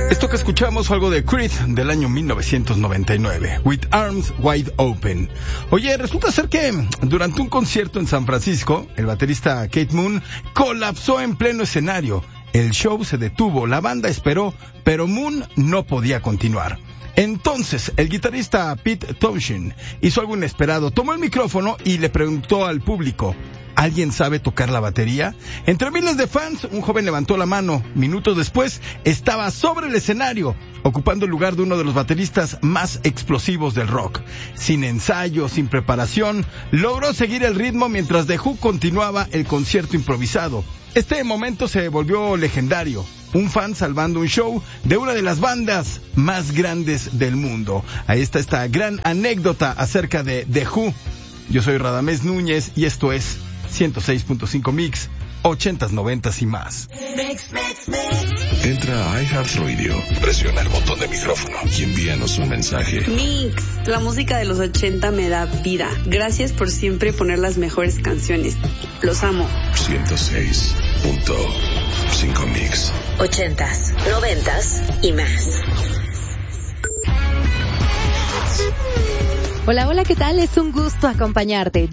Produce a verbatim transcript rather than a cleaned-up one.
Esto que escuchamos fue algo de Creed del año mil novecientos noventa y nueve, With Arms Wide Open. Oye, resulta ser que durante un concierto en San Francisco, el baterista Keith Moon colapsó en pleno escenario. El show se detuvo, la banda esperó, pero Moon no podía continuar. Entonces, el guitarrista Pete Townshend hizo algo inesperado, tomó el micrófono y le preguntó al público: ¿alguien sabe tocar la batería? Entre miles de fans, un joven levantó la mano. Minutos después, estaba sobre el escenario, ocupando el lugar de uno de los bateristas más explosivos del rock. Sin ensayo, sin preparación, logró seguir el ritmo mientras The Who continuaba el concierto improvisado. Este momento se volvió legendario. Un fan salvando un show de una de las bandas más grandes del mundo. Ahí está esta gran anécdota acerca de The Who. Yo soy Radamés Núñez y esto es ciento seis punto cinco Mix, ochentas, noventas y más. Mix, mix, mix. Entra a iHeartRadio, presiona el botón de micrófono y envíanos un mensaje. Mix, la música de los ochenta me da vida. Gracias por siempre poner las mejores canciones. Los amo. ciento seis punto cinco Mix. Ochentas, noventas y más. Hola, hola, ¿qué tal? Es un gusto acompañarte.